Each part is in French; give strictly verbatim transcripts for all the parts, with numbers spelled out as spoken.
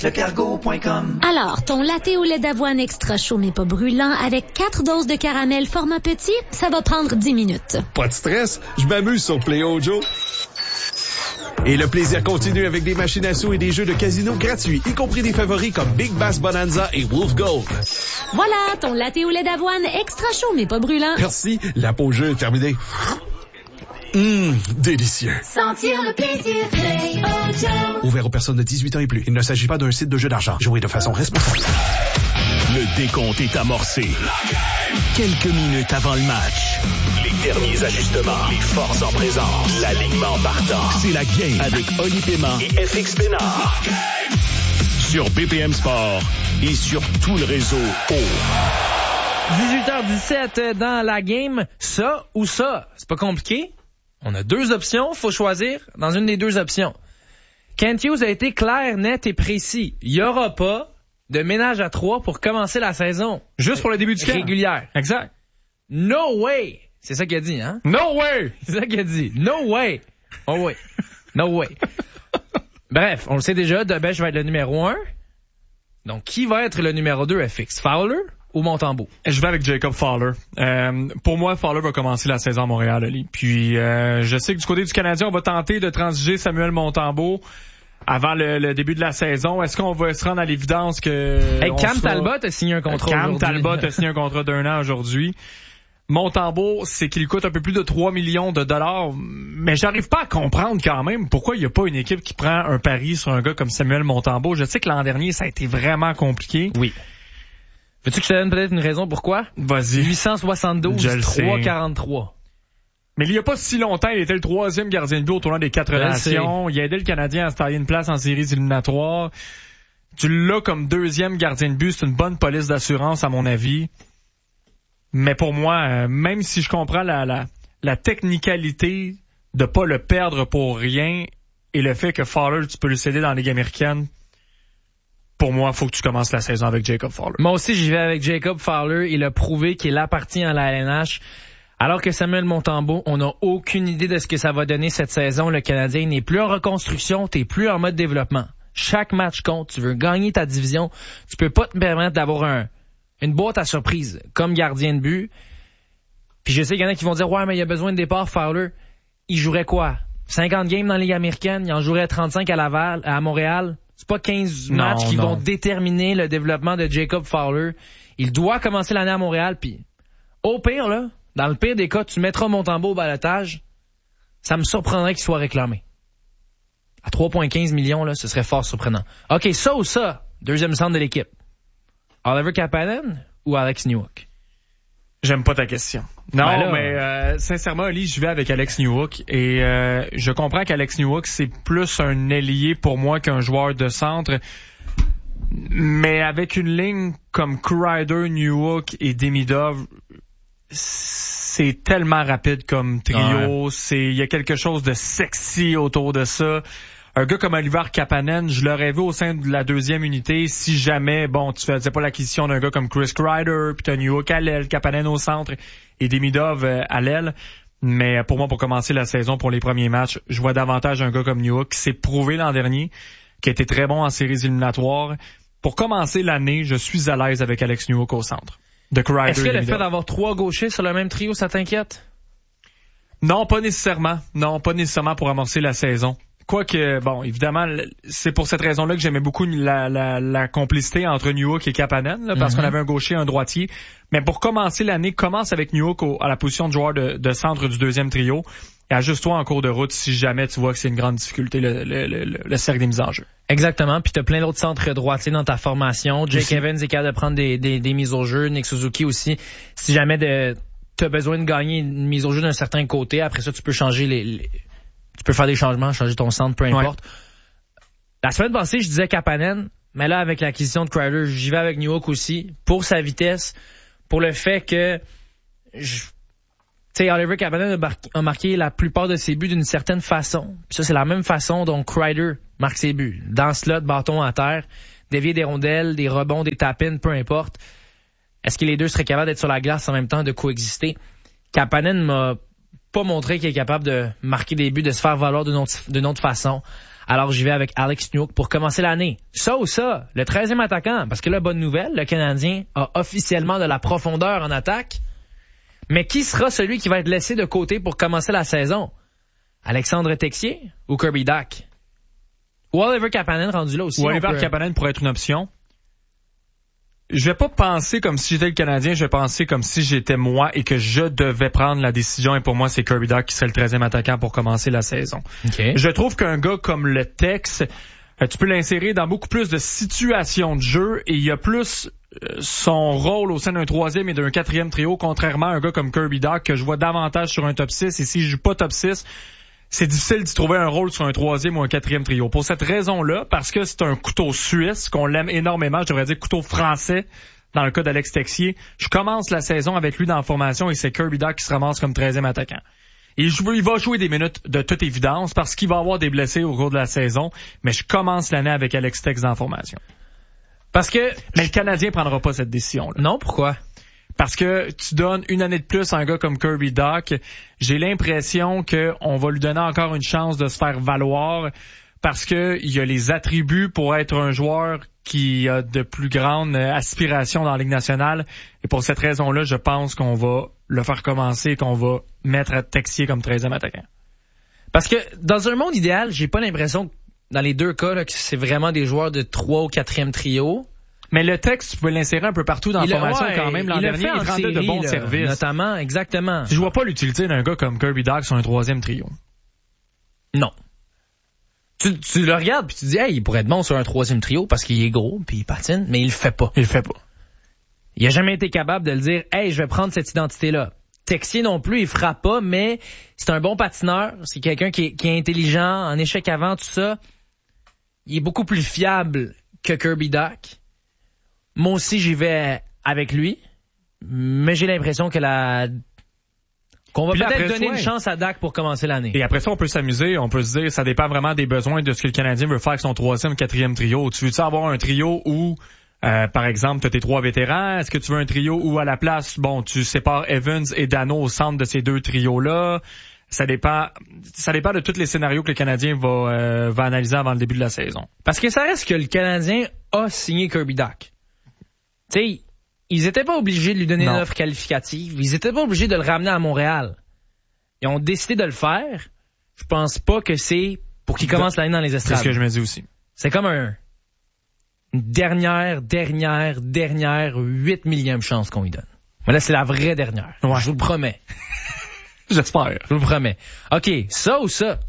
lecargo point com. Alors, ton latte au lait d'avoine extra chaud mais pas brûlant avec quatre doses de caramel format petit, ça va prendre dix minutes. Pas de stress, je m'amuse sur Play Ojo. Et le plaisir continue avec des machines à sous et des jeux de casino gratuits, y compris des favoris comme Big Bass Bonanza et Wolf Gold. Voilà, ton latte au lait d'avoine extra chaud mais pas brûlant. Merci, la pause jeu est terminée. Hum, délicieux. Sentir le plaisir Play Ojo. Ouvert aux personnes de dix-huit ans et plus. Il ne s'agit pas d'un site de jeu d'argent. Jouez de façon responsable. Le décompte est amorcé. Quelques minutes avant le match. Les derniers ajustements. Les forces en présence. L'alignement partant. C'est la game avec Oli Paiement et F X Pénard. Sur B P M Sport et sur tout le réseau O. dix-huit heures dix-sept dans la game. Ça ou ça? C'est pas compliqué. On a deux options, faut choisir dans une des deux options. Kent Hughes a été clair, net et précis. Il y aura pas de ménage à trois pour commencer la saison. Juste pour le début du camp. Régulière. Exact. No way! C'est ça qu'il a dit, hein? No way! C'est ça qu'il a dit. No way! Oh way. No way. Bref, on le sait déjà, Debèche va être le numéro un. Donc, qui va être le numéro deux, F X? Fowler ou Montembeault? Je vais avec Jacob Fowler. Euh, pour moi, Fowler va commencer la saison à Montréal, Ali. Puis, euh, je sais que du côté du Canadien, on va tenter de transiger Samuel Montembeault avant le, le début de la saison. Est-ce qu'on va se rendre à l'évidence que... Hey, Cam sera... Talbot a signé un contrat Cam aujourd'hui. Talbot a signé un contrat d'un an aujourd'hui. Montembeault, c'est qu'il coûte un peu plus de trois millions de dollars, mais j'arrive pas à comprendre quand même pourquoi il n'y a pas une équipe qui prend un pari sur un gars comme Samuel Montembeault. Je sais que l'an dernier, ça a été vraiment compliqué. Oui. Veux-tu que je te donne peut-être une raison pourquoi? Vas-y. huit cent soixante-douze, trois quarante-trois. Mais il y a pas si longtemps, il était le troisième gardien de but au tournoi des quatre nations. Il a aidé le Canadien à se tailler une place en séries éliminatoires. Tu l'as comme deuxième gardien de but, c'est une bonne police d'assurance à mon avis. Mais pour moi, euh, même si je comprends la, la, la technicalité de pas le perdre pour rien et le fait que Fowler, tu peux le céder dans la Ligue américaine, pour moi, il faut que tu commences la saison avec Jacob Fowler. Moi aussi, j'y vais avec Jacob Fowler. Il a prouvé qu'il appartient à la L N H. Alors que Samuel Montembeault, on n'a aucune idée de ce que ça va donner cette saison. Le Canadien n'est plus en reconstruction, t'es plus en mode développement. Chaque match compte. Tu veux gagner ta division. Tu peux pas te permettre d'avoir un, une boîte à surprise comme gardien de but. Puis je sais qu'il y en a qui vont dire, ouais, mais il y a besoin de départ, Fowler. Il jouerait quoi? cinquante games dans la Ligue américaine. Il en jouerait trente-cinq à Laval, à Montréal. C'est pas quinze non, matchs qui non. vont déterminer le développement de Jacob Fowler. Il doit commencer l'année à Montréal, puis au pire, là, dans le pire des cas, tu mettras Montembeault au balotage. Ça me surprendrait qu'il soit réclamé. À trois virgule quinze millions, là, ce serait fort surprenant. OK, ça ou ça, deuxième centre de l'équipe. Oliver Kapanen ou Alex Newhook? J'aime pas ta question. Non, ben là, mais euh, sincèrement, Ali, je vais avec Alex Newhook et euh, je comprends qu'Alex Newhook, c'est plus un ailier pour moi qu'un joueur de centre. Mais avec une ligne comme Kreider, Newhook et Demidov, c'est tellement rapide comme trio. Ouais. C'est, il y a quelque chose de sexy autour de ça. Un gars comme Oliver Kapanen, je l'aurais vu au sein de la deuxième unité si jamais, bon, tu faisais pas l'acquisition d'un gars comme Chris Kreider, puis t'as Newhook à l'aile, Kapanen au centre et Demidov à l'aile. Mais pour moi, pour commencer la saison, pour les premiers matchs, je vois davantage un gars comme Newhook qui s'est prouvé l'an dernier, qui a été très bon en séries éliminatoires. Pour commencer l'année, je suis à l'aise avec Alex Newhook au centre. De Kreider. Est-ce que le fait d'avoir trois gauchers sur le même trio, ça t'inquiète? Non, pas nécessairement. Non, pas nécessairement pour amorcer la saison. Quoique, bon, évidemment, c'est pour cette raison-là que j'aimais beaucoup la, la, la complicité entre Newhook et Kapanen, là, parce mm-hmm. qu'on avait un gaucher et un droitier. Mais pour commencer l'année, commence avec Newhook au, à la position de joueur de, de centre du deuxième trio. Et ajuste-toi en cours de route si jamais tu vois que c'est une grande difficulté, le, le, le, le cercle des mises en jeu. Exactement. Puis t'as plein d'autres centres droitiers dans ta formation. Jake aussi. Evans est capable de prendre des, des, des mises au jeu. Nick Suzuki aussi. Si jamais de, t'as besoin de gagner une mise au jeu d'un certain côté, après ça, tu peux changer les, les tu peux faire des changements, changer ton centre, peu importe. Ouais. La semaine passée, je disais Kapanen, mais là, avec l'acquisition de Kreider, j'y vais avec Newhook aussi, pour sa vitesse, pour le fait que, tu sais, Oliver Kapanen a, mar- a marqué la plupart de ses buts d'une certaine façon. Puis ça, c'est la même façon dont Kreider marque ses buts. Dans slot, bâton à terre, dévier des rondelles, des rebonds, des tap-ins, peu importe. Est-ce que les deux seraient capables d'être sur la glace en même temps, de coexister? Kapanen m'a pas montré qu'il est capable de marquer des buts, de se faire valoir d'une autre, d'une autre façon. Alors, j'y vais avec Alex Newhook pour commencer l'année. Ça ou ça, le treizième attaquant. Parce que là, bonne nouvelle, le Canadien a officiellement de la profondeur en attaque. Mais qui sera celui qui va être laissé de côté pour commencer la saison? Alexandre Texier ou Kirby Dach? Ou Oliver Kapanen rendu là aussi? Ou Oliver peut... Kapanen pourrait être une option. Je vais pas penser comme si j'étais le Canadien, je vais penser comme si j'étais moi et que je devais prendre la décision. Et pour moi, c'est Kirby Dach qui serait le treizième attaquant pour commencer la saison. Okay. Je trouve qu'un gars comme le Tex, tu peux l'insérer dans beaucoup plus de situations de jeu et il y a plus son rôle au sein d'un troisième et d'un quatrième trio, contrairement à un gars comme Kirby Dach que je vois davantage sur un top six. Et si je joue pas top six, c'est difficile d'y trouver un rôle sur un troisième ou un quatrième trio. Pour cette raison-là, parce que c'est un couteau suisse, qu'on l'aime énormément, je devrais dire couteau français, dans le cas d'Alex Texier, je commence la saison avec lui dans la formation et c'est Kirby Dach qui se ramasse comme treizième attaquant. Et il va jouer des minutes de toute évidence parce qu'il va avoir des blessés au cours de la saison, mais je commence l'année avec Alex Tex dans la formation. Parce que... Mais le Canadien prendra pas cette décision-là. Non, pourquoi? Parce que tu donnes une année de plus à un gars comme Kirby Dach. J'ai l'impression qu'on va lui donner encore une chance de se faire valoir parce que il y a les attributs pour être un joueur qui a de plus grandes aspirations dans la Ligue nationale. Et pour cette raison-là, je pense qu'on va le faire commencer et qu'on va mettre à Texier comme treizième attaquant. Parce que dans un monde idéal, j'ai pas l'impression que dans les deux cas là, que c'est vraiment des joueurs de trois ou quatrième trio. Mais le texte, tu peux l'insérer un peu partout dans il la formation ouais, quand même. L'an il dernier, il rendait série, de bons là, services. Notamment, exactement. Je vois pas l'utilité d'un gars comme Kirby Dach sur un troisième trio. Non. Tu, tu le regardes puis tu dis, hey, il pourrait être bon sur un troisième trio parce qu'il est gros puis il patine, mais il le fait pas. Il le fait pas. Il a jamais été capable de le dire, hey, je vais prendre cette identité-là. Texier non plus, il frappe pas, mais c'est un bon patineur. C'est quelqu'un qui est, qui est intelligent, en échec avant, tout ça. Il est beaucoup plus fiable que Kirby Dach. Moi aussi, j'y vais avec lui, mais j'ai l'impression que la qu'on va Puis peut-être après, donner ouais. une chance à Dach pour commencer l'année. Et après ça, on peut s'amuser, on peut se dire, ça dépend vraiment des besoins de ce que le Canadien veut faire avec son troisième, quatrième trio. Tu veux-tu avoir un trio où, euh, par exemple, tu as tes trois vétérans? Est-ce que tu veux un trio où, à la place, bon, tu sépares Evans et Dano au centre de ces deux trios-là? Ça dépend, ça dépend de tous les scénarios que le Canadien va, euh, va analyser avant le début de la saison. Parce que ça reste que le Canadien a signé Kirby Dach. Tu sais, ils étaient pas obligés de lui donner non. une offre qualificative. Ils étaient pas obligés de le ramener à Montréal. Ils ont décidé de le faire. Je pense pas que c'est pour qu'il commence l'année dans les estrades. C'est ce que je me dis aussi. C'est comme un, une dernière, dernière, dernière, huit millième chance qu'on lui donne. Mais là, c'est la vraie dernière. Ouais. Je vous le promets. J'espère. Je vous le promets. OK, ça ou ça?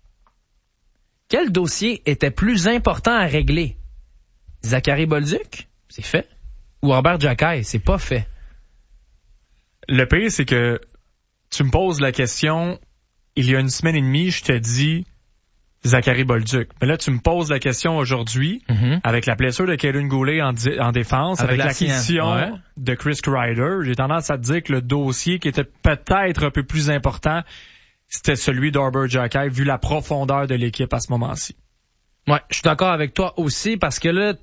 Quel dossier était plus important à régler? Zachary Bolduc? C'est fait. Ou Robert Jacquet? C'est pas fait. Le pire, c'est que tu me poses la question, il y a une semaine et demie, je te dis Zachary Bolduc. Mais là, tu me poses la question aujourd'hui, Mm-hmm. avec la blessure de Kaelin Goulet en, di- en défense, avec, Avec l'acquisition ouais. de Chris Kreider, j'ai tendance à te dire que le dossier qui était peut-être un peu plus important, c'était celui d'Arbor Jacquet, vu la profondeur de l'équipe à ce moment-ci. Ouais, je suis d'accord avec toi aussi, parce que là,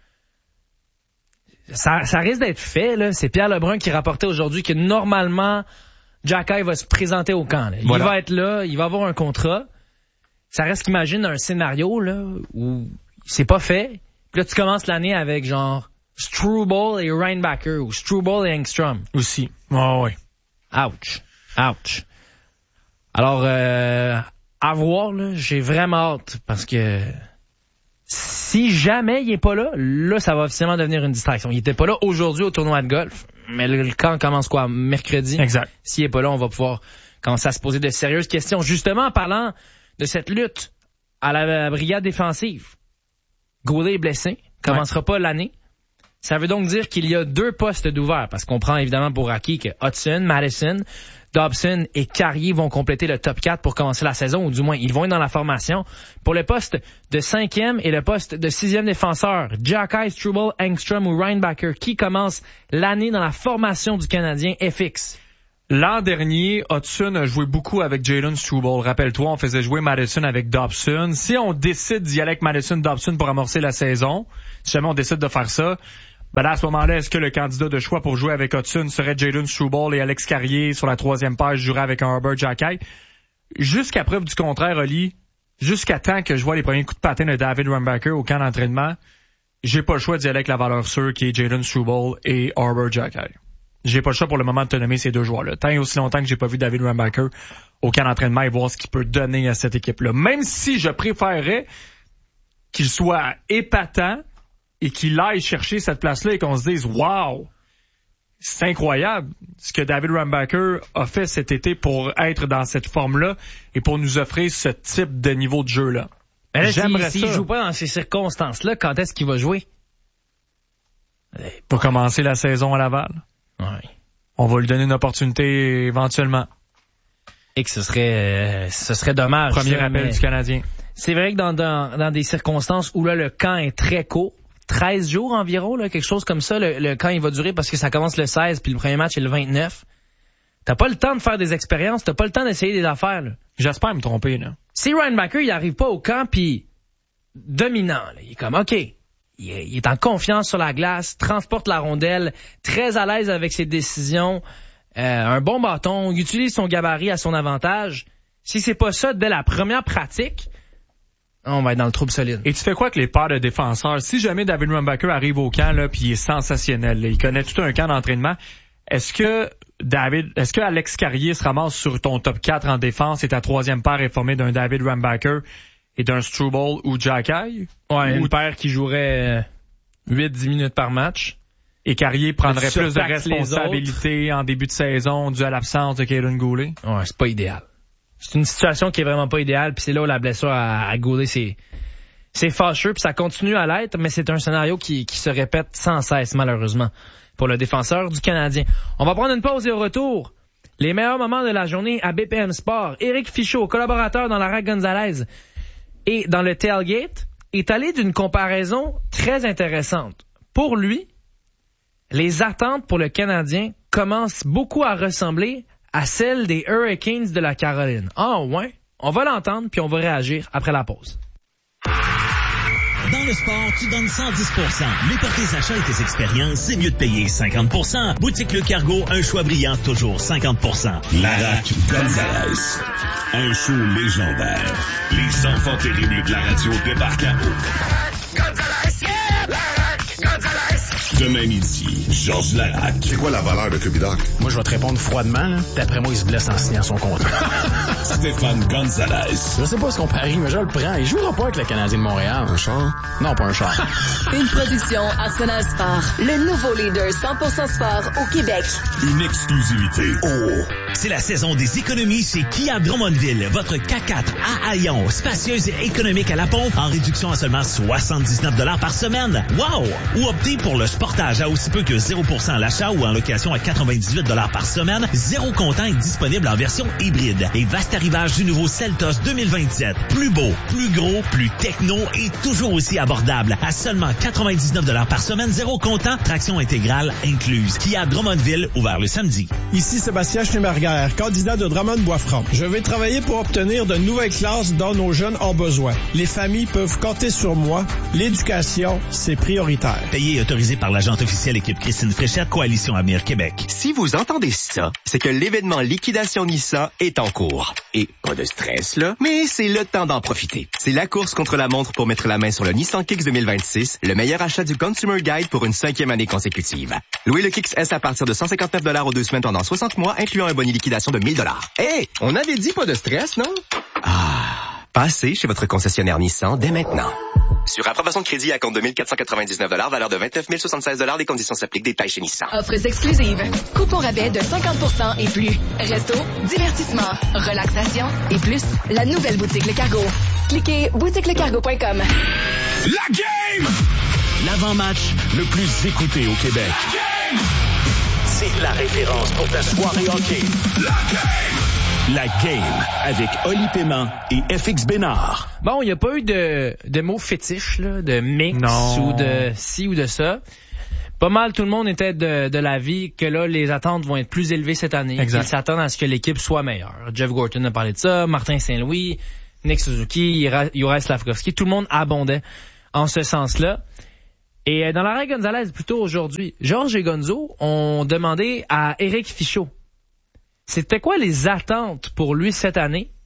ça, ça risque d'être fait, là. C'est Pierre Lebrun qui rapportait aujourd'hui que normalement, Jacquet va se présenter au camp. Là. Il Voilà. va être là, il va avoir un contrat. Ça reste qu'imagine un scénario là où c'est pas fait. Puis là, tu commences l'année avec genre Struble et Reinbacker ou Struble et Engstrom. Aussi. Oh, ouais. Ouch. Ouch. Alors, euh, à voir, là, j'ai vraiment hâte parce que si jamais il est pas là, là, ça va officiellement devenir une distraction. Il était pas là aujourd'hui au tournoi de golf, mais le, le camp commence quoi? Mercredi. Exact. S'il est pas là, on va pouvoir commencer à se poser de sérieuses questions. Justement, en parlant de cette lutte à la brigade défensive, Goulet est blessé, commencera ouais. pas l'année. Ça veut donc dire qu'il y a deux postes d'ouvert, parce qu'on prend évidemment pour acquis que Hudson, Madison, Dobson et Carrier vont compléter le top quatre pour commencer la saison, ou du moins, ils vont être dans la formation. Pour le poste de cinquième et le poste de sixième défenseur, Jacquet, Struble, Engstrom ou Reinbacker, qui commence l'année dans la formation du Canadien F X. L'an dernier, Hudson a joué beaucoup avec Jalen Struble. Rappelle-toi, on faisait jouer Madison avec Dobson. Si on décide d'y aller avec Madison-Dobson pour amorcer la saison, si jamais on décide de faire ça, ben là, à ce moment-là, est-ce que le candidat de choix pour jouer avec Hudson serait Jalen Struble et Alex Carrier sur la troisième page jouerait avec un Herbert Jacquet? Jusqu'à preuve du contraire, Oli, jusqu'à temps que je vois les premiers coups de patin de David Rumbacker au camp d'entraînement, j'ai pas le choix d'y aller avec la valeur sûre qui est Jalen Struble et Arbor Xhekaj. J'ai pas le choix pour le moment de te nommer ces deux joueurs-là. Tant et aussi longtemps que j'ai pas vu David Rumbacker au camp d'entraînement et voir ce qu'il peut donner à cette équipe-là. Même si je préférerais qu'il soit épatant et qu'il aille chercher cette place-là et qu'on se dise « Wow! C'est incroyable ce que David Rumbacker a fait cet été pour être dans cette forme-là et pour nous offrir ce type de niveau de jeu-là. » J'aimerais s'il, ça. S'il joue pas dans ces circonstances-là, quand est-ce qu'il va jouer? Pour commencer la saison à Laval. Ouais. On va lui donner une opportunité éventuellement. Et que ce serait, euh, ce serait dommage. Premier ça, appel du Canadien. C'est vrai que dans, dans, dans des circonstances où là le camp est très court, treize jours environ, là, quelque chose comme ça, le, le camp il va durer parce que ça commence le seize puis le premier match est le vingt-neuf. T'as pas le temps de faire des expériences, t'as pas le temps d'essayer des affaires. Là. J'espère me tromper. Là. Si Rumbacker il arrive pas au camp puis dominant, là, il est comme OK, il est, il est en confiance sur la glace, transporte la rondelle, très à l'aise avec ses décisions, euh, un bon bâton, il utilise son gabarit à son avantage. Si c'est pas ça dès la première pratique, on va être dans le trouble solide. Et tu fais quoi avec les paires de défenseurs? Si jamais David Rumbacker arrive au camp, là, puis il est sensationnel, là, il connaît tout un camp d'entraînement, est-ce que David, est-ce que Alex Carrier se ramasse sur ton top quatre en défense et ta troisième paire est formée d'un David Rumbacker et d'un Struble ou Xhekaj? Ouais, ou... une paire qui jouerait huit à dix minutes par match. Et Carrier prendrait plus de responsabilité en début de saison dû à l'absence de Kaden Goulet? Ouais, c'est pas idéal. C'est une situation qui est vraiment pas idéale, puis c'est là où la blessure à, à Goulet, c'est, c'est fâcheux, puis ça continue à l'être, mais c'est un scénario qui, qui se répète sans cesse, malheureusement, pour le défenseur du Canadien. On va prendre une pause et au retour, les meilleurs moments de la journée à B P M Sport. Éric Fichaud, collaborateur dans la Rack Gonzalez et dans le Tailgate, est allé d'une comparaison très intéressante. Pour lui, les attentes pour le Canadien commencent beaucoup à ressembler à celle des Hurricanes de la Caroline. Ah ouais? On va l'entendre puis on va réagir après la pause. Dans le sport, tu donnes cent dix pour cent. Mais pour tes achats et tes expériences, c'est mieux de payer cinquante pour cent. Boutique Le Cargo, un choix brillant, toujours cinquante pour cent. La Rack Gonzalez. Un show légendaire. Les enfants terribles de la radio débarquent à eau. Demain midi, Georges Larac. C'est quoi la valeur de Cubidoc? Moi, je vais te répondre froidement. Là. D'après moi, il se blesse en signant son contrat. Stéphane Gonzalez. Je sais pas ce qu'on parie, mais je le prends. Il jouera pas avec le Canadien de Montréal. Un char? Non, pas un char. Une production Arsenal Sport. Le nouveau leader cent pour cent sport au Québec. Une exclusivité. Oh! C'est la saison des économies chez Kia Drummondville. Votre K quatre à Haillon, spacieuse et économique à la pompe, en réduction à seulement soixante-dix-neuf dollars par semaine. Wow! Ou optez pour le portage à aussi peu que zéro pour cent à l'achat ou en location à quatre-vingt-dix-huit dollars par semaine. Zéro comptant est disponible en version hybride. Et vaste arrivage du nouveau Seltos deux mille vingt-sept. Plus beau, plus gros, plus techno et toujours aussi abordable. À seulement quatre-vingt-dix-neuf dollars par semaine, zéro comptant, traction intégrale incluse. Kia Drummondville, ouvert le samedi. Ici Sébastien Schneeberger, candidat de Drummond-Boisfranc. Je vais travailler pour obtenir de nouvelles classes dont nos jeunes ont besoin. Les familles peuvent compter sur moi. L'éducation, c'est prioritaire. Payé et autorisé par l'agente officielle équipe Christine Fréchette, Coalition Avenir Québec. Si vous entendez ça, c'est que l'événement Liquidation Nissan est en cours. Et pas de stress, là, mais c'est le temps d'en profiter. C'est la course contre la montre pour mettre la main sur le Nissan Kicks deux mille vingt-six, le meilleur achat du Consumer Guide pour une cinquième année consécutive. Louez le Kicks S à partir de cent cinquante-neuf dollars aux deux semaines pendant soixante mois, incluant un bonus liquidation de mille dollars. Hé, hey, on avait dit pas de stress, non? Ah, passez chez votre concessionnaire Nissan dès maintenant. Sur approbation de crédit à compte de mille quatre cent quatre-vingt-dix-neuf dollars, valeur de vingt-neuf mille soixante-seize dollars, des conditions s'appliquent, détails chez Nissan. Offres exclusives. Coupons rabais de cinquante pour cent et plus. Resto, divertissement, relaxation et plus. La nouvelle boutique Le Cargo. Cliquez boutique le cargo point com. La game! L'avant-match le plus écouté au Québec. C'est la référence pour ta soirée hockey. La game! La game avec Oli Paiement et F X Bénard. Bon, il n'y a pas eu de, de mots fétiches, là, de mix non. ou de ci ou de ça. Pas mal, tout le monde était de, de l'avis que là, les attentes vont être plus élevées cette année. Exact. Ils s'attendent à ce que l'équipe soit meilleure. Jeff Gorton a parlé de ça, Martin Saint-Louis, Nick Suzuki, Juraj Slavkovski, tout le monde abondait en ce sens-là. Et dans la Rack Gonzalez, plutôt aujourd'hui, Georges et Gonzo ont demandé à Éric Fichaud c'était quoi les attentes pour lui cette année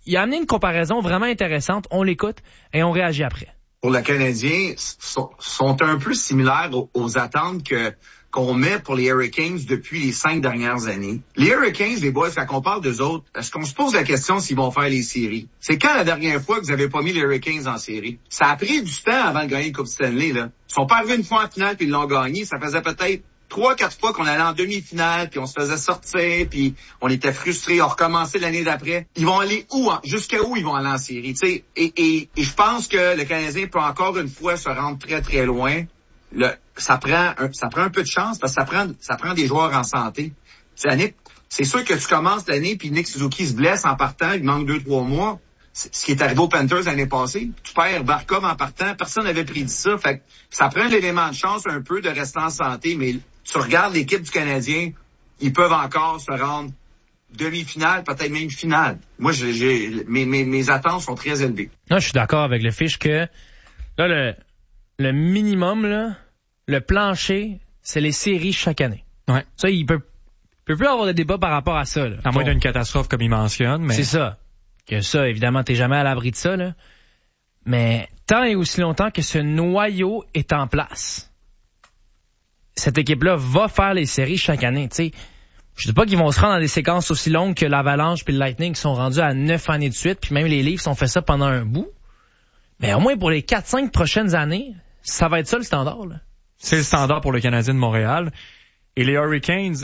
il a amené une comparaison vraiment intéressante. On l'écoute et on réagit après. Pour le Canadien, sont, sont un peu similaires aux, aux attentes que qu'on met pour les Hurricanes depuis les cinq dernières années. Les Hurricanes, les boys, quand on parle d'eux autres, est-ce qu'on se pose la question s'ils vont faire les séries? C'est quand la dernière fois que vous avez pas mis les Hurricanes en série? Ça a pris du temps avant de gagner une Coupe Stanley, là. Ils sont pas arrivés une fois en finale puis ils l'ont gagné. Ça faisait peut-être trois, quatre fois qu'on allait en demi-finale puis on se faisait sortir puis on était frustrés. On recommençait l'année d'après. Ils vont aller où? Jusqu'à où ils vont aller en série? Tu sais, et, et, et je pense que le Canadien peut encore une fois se rendre très, très loin. Le, ça prend un, ça prend un peu de chance parce que ça prend, ça prend des joueurs en santé. C'est, Nick, c'est sûr que tu commences l'année puis Nick Suzuki se blesse en partant, il manque deux, trois mois. C'est ce qui est arrivé aux Panthers l'année passée. Tu perds Barkov en partant, personne n'avait prédit ça. Fait que ça prend l'élément de chance un peu de rester en santé, mais tu regardes l'équipe du Canadien, ils peuvent encore se rendre demi-finale, peut-être même finale. Moi, j'ai, j'ai mes, mes, mes attentes sont très élevées. Non, je suis d'accord avec le fiche que là, le Le minimum, là, le plancher, c'est les séries chaque année. Ouais. Ça, il peut, peut plus avoir de débat par rapport à ça, là. À moins d'une catastrophe comme il mentionne, mais. C'est ça. Que ça, évidemment, t'es jamais à l'abri de ça, là. Mais tant et aussi longtemps que ce noyau est en place, cette équipe-là va faire les séries chaque année, tu sais. Je dis pas qu'ils vont se rendre dans des séquences aussi longues que l'Avalanche puis le Lightning qui sont rendus à neuf années de suite, puis même les Leafs ont fait ça pendant un bout. Mais au moins pour les quatre cinq prochaines années, ça va être ça le standard, là. C'est le standard pour le Canadien de Montréal. Et les Hurricanes,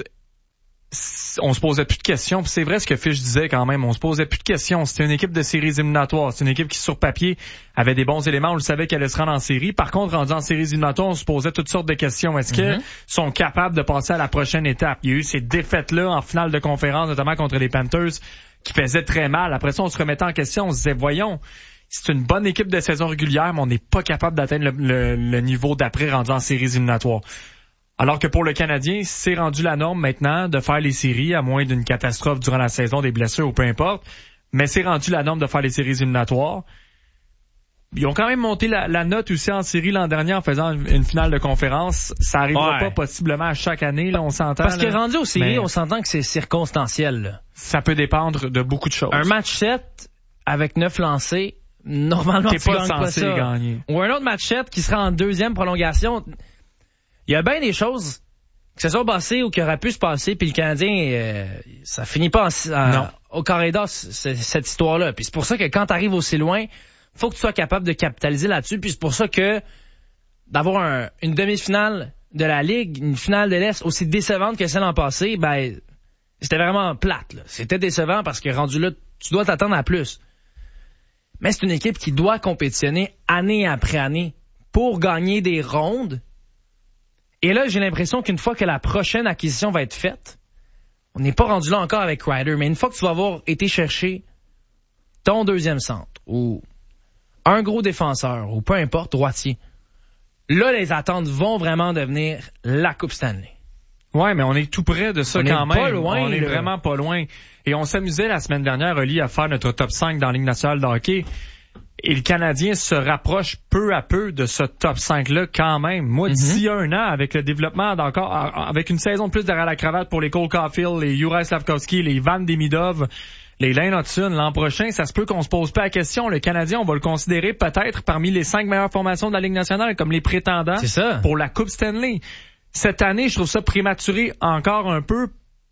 on se posait plus de questions. Puis c'est vrai ce que Fish disait quand même. On se posait plus de questions. C'était une équipe de séries éliminatoires. C'est une équipe qui, sur papier, avait des bons éléments. On le savait qu'elle allait se rendre en série. Par contre, rendu en séries éliminatoires, on se posait toutes sortes de questions. Est-ce mm-hmm. qu'ils sont capables de passer à la prochaine étape? Il y a eu ces défaites-là en finale de conférence, notamment contre les Panthers, qui faisaient très mal. Après ça, on se remettait en question. On se disait, voyons, c'est une bonne équipe de saison régulière, mais on n'est pas capable d'atteindre le, le, le niveau d'après rendu en séries éliminatoires. Alors que pour le Canadien, c'est rendu la norme maintenant de faire les séries, à moins d'une catastrophe durant la saison, des blessures ou peu importe. Mais c'est rendu la norme de faire les séries éliminatoires. Ils ont quand même monté la, la note aussi en série l'an dernier en faisant une, une finale de conférence. Ça arrivera ouais. pas possiblement à chaque année, là, on s'entend. Parce que là, rendu aux séries, on s'entend que c'est circonstanciel, là. Ça peut dépendre de beaucoup de choses. Un match sept avec neuf lancés, normalement, t'es tu pas gagnes censé pas ça. Gagner. Ou un autre match sept qui sera en deuxième prolongation. Il y a bien des choses qui se sont passées ou qui auraient pu se passer, puis le Canadien, euh, ça finit pas en, en, au carré d'as, cette histoire-là. Puis c'est pour ça que quand t'arrives aussi loin, faut que tu sois capable de capitaliser là-dessus. Puis c'est pour ça que d'avoir un, une demi-finale de la Ligue, une finale de l'Est aussi décevante que celle l'an passé, ben c'était vraiment plate, là. C'était décevant parce que rendu là, tu dois t'attendre à plus. Mais c'est une équipe qui doit compétitionner année après année pour gagner des rondes. Et là, j'ai l'impression qu'une fois que la prochaine acquisition va être faite, on n'est pas rendu là encore avec Ryder, mais une fois que tu vas avoir été chercher ton deuxième centre ou un gros défenseur ou peu importe, droitier, là, les attentes vont vraiment devenir la Coupe Stanley. Ouais, mais on est tout près de ça on quand est même. Pas loin, on est là. vraiment pas loin. Et on s'amusait la semaine dernière, Oli, à faire notre top cinq dans la Ligue nationale de hockey. Et le Canadien se rapproche peu à peu de ce top cinq-là quand même. Moi, mm-hmm. d'ici un an, avec le développement d'encore, avec une saison de plus derrière la cravate pour les Cole Caulfield, les Juraj Slafkovský, les Van Demidov, les Lane Hudson, l'an prochain, ça se peut qu'on se pose pas la question. Le Canadien, on va le considérer peut-être parmi les cinq meilleures formations de la Ligue nationale comme les prétendants pour la Coupe Stanley. Cette année, je trouve ça prématuré encore un peu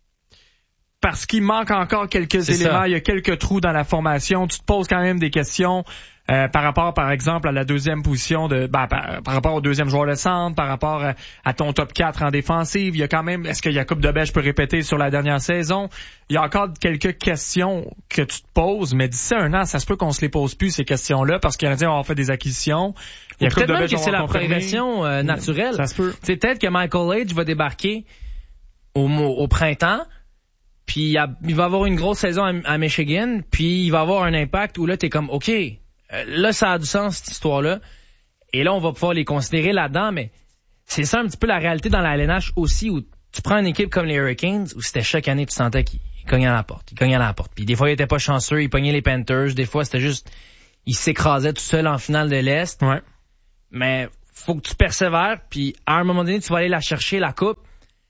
parce qu'il manque encore quelques C'est éléments. ça. Il y a quelques trous dans la formation. Tu te poses quand même des questions euh, par rapport, par exemple, à la deuxième position de, ben, par, par rapport au deuxième joueur de centre, par rapport à, à ton top quatre en défensive. Il y a quand même, est-ce que Jakub Dobeš peut répéter sur la dernière saison? Il y a encore quelques questions que tu te poses, mais d'ici un an, ça se peut qu'on se les pose plus, ces questions-là, parce qu'il y a fait des acquisitions. Ou peut-être même que c'est la progression euh, naturelle. Ça se peut. C'est peut-être que Michael Age va débarquer au, au printemps, puis il, a, il va avoir une grosse saison à, à Michigan, puis il va avoir un impact où là, t'es comme, OK, euh, là, ça a du sens, cette histoire-là. Et là, on va pouvoir les considérer là-dedans, mais c'est ça un petit peu la réalité dans la L N H aussi, où tu prends une équipe comme les Hurricanes, où c'était chaque année, tu sentais qu'ils cognaient à la porte, ils cognaient à la porte. Puis des fois, ils étaient pas chanceux, ils pognaient les Panthers, des fois, c'était juste, ils s'écrasaient tout seuls en finale de l'Est. Ouais. Mais faut que tu persévères, puis à un moment donné, tu vas aller la chercher, la coupe.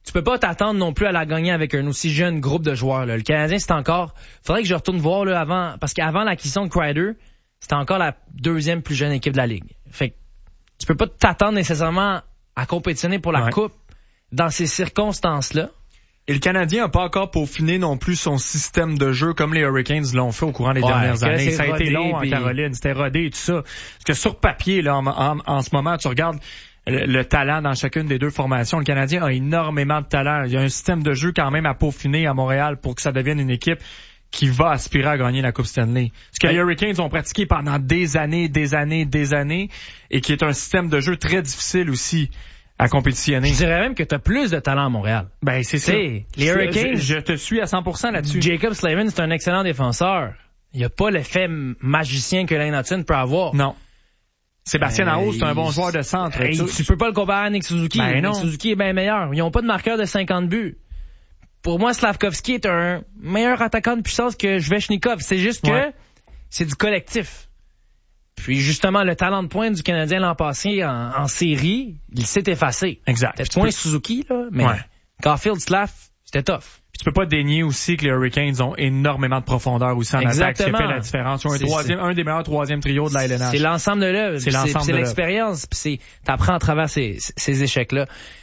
tu peux pas t'attendre non plus à la gagner avec un aussi jeune groupe de joueurs, là. Le Canadien, c'est encore, faudrait que je retourne voir, là, avant, parce qu'avant l'acquisition de Kreider, c'était encore la deuxième plus jeune équipe de la Ligue. Fait que, tu peux pas t'attendre nécessairement à compétitionner pour la ouais. Coupe dans ces circonstances-là. Et le Canadien n'a pas encore peaufiné non plus son système de jeu comme les Hurricanes l'ont fait au courant des ouais, dernières années. Ça a été long puis... en Caroline, c'était rodé et tout ça. Parce que sur papier, là, en, en, en ce moment, tu regardes le, le talent dans chacune des deux formations. Le Canadien a énormément de talent. Il y a un système de jeu quand même à peaufiner à Montréal pour que ça devienne une équipe qui va aspirer à gagner la Coupe Stanley. Ce que ouais. les Hurricanes ont pratiqué pendant des années, des années, des années, et qui est un système de jeu très difficile aussi à compétitionner. Je dirais même que tu as plus de talent à Montréal. Ben, c'est ça. Les Hurricanes... Je, je te suis à cent pour cent là-dessus. Jacob Slavin, c'est un excellent défenseur. Il n'y a pas l'effet magicien que Lane Hudson peut avoir. Non. Sébastien Aho, c'est un bon joueur de centre. Hey, tu peux pas le comparer à Nick Suzuki. Ben non. Nick Suzuki est bien meilleur. Ils n'ont pas de marqueur de cinquante buts. Pour moi, Slavkovski est un meilleur attaquant de puissance que Svechnikov. C'est juste que ouais. c'est du collectif. Puis justement, le talent de pointe du Canadien l'an passé en, en série, il s'est effacé. Exact. C'était point peux... Suzuki, là, mais ouais. Caulfield, Slav, c'était tough. Puis tu peux pas dénier aussi que les Hurricanes ont énormément de profondeur aussi en Exactement. attaque, ce qui fait la différence. Ils ont un, troisième, un des meilleurs troisième trios de la L N H. C'est l'ensemble de l'œuvre. C'est l'ensemble c'est, de c'est l'expérience. Puis c'est, t'apprends à travers ces, ces échecs-là.